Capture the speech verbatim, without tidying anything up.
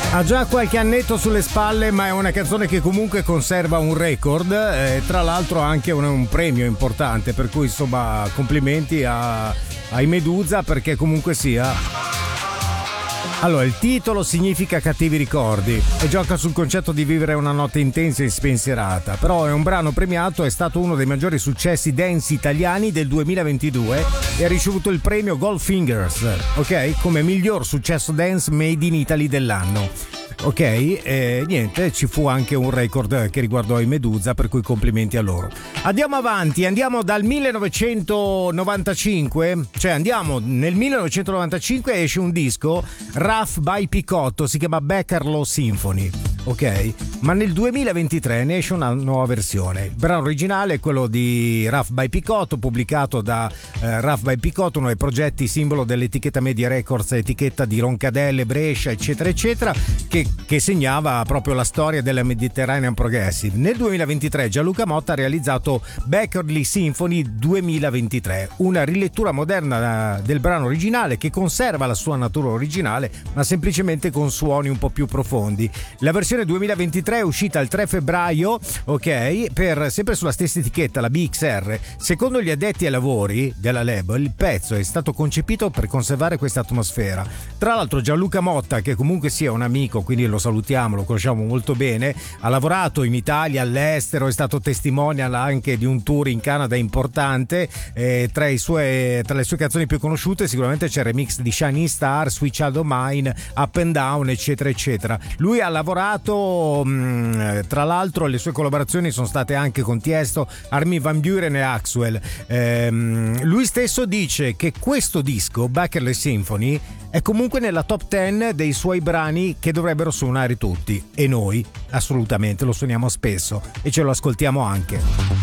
Ha già qualche annetto sulle spalle, ma è una canzone che comunque conserva un record, e tra l'altro anche un, un premio importante, per cui insomma complimenti a, ai Medusa, perché comunque sia. Allora, il titolo significa cattivi ricordi e gioca sul concetto di vivere una notte intensa e spensierata, però è un brano premiato, è stato uno dei maggiori successi dance italiani del duemilaventidue e ha ricevuto il premio Goldfingers, ok? Come miglior successo dance made in Italy dell'anno. Ok, e niente, ci fu anche un record che riguardò i Medusa, per cui complimenti a loro. Andiamo avanti, andiamo dal millenovecentonovantacinque, cioè andiamo nel millenovecentonovantacinque, esce un disco Rough by Picotto, si chiama Beckerlow Symphony, ok? Ma nel duemilaventitré ne esce una nuova versione. Il brano originale è quello di Rough by Picotto, pubblicato da eh, Rough by Picotto, uno dei progetti simbolo dell'etichetta Media Records, etichetta di Roncadelle, Brescia, eccetera eccetera, che, che segnava proprio la storia della Mediterranean Progressive. Nel duemilaventitré Gianluca Motta ha realizzato Beckerlow Symphony duemilaventitré, una rilettura moderna del brano originale che conserva la sua natura originale, ma semplicemente con suoni un po' più profondi. La versione duemilaventitré è uscita il tre febbraio, ok, per sempre sulla stessa etichetta, la B X R. Secondo gli addetti ai lavori della label, il pezzo è stato concepito per conservare questa atmosfera. Tra l'altro Gianluca Motta, che comunque sia un amico, quindi lo salutiamo, lo conosciamo molto bene, ha lavorato in Italia, all'estero, è stato testimonial anche di un tour in Canada importante. Eh, tra, i sue, tra le sue canzoni più conosciute sicuramente c'è il remix di Shining Star, Sweet Child of Mine, Up and Down, eccetera eccetera. Lui ha lavorato, mh, tra l'altro le sue collaborazioni sono state anche con Tiesto, Armin van Buuren e Axwell. Ehm, lui stesso dice che questo disco, Beckerlow Symphony, è comunque nella top dieci dei suoi brani che dovrebbero suonare tutti, e noi assolutamente lo suoniamo spesso e ce lo ascoltiamo anche.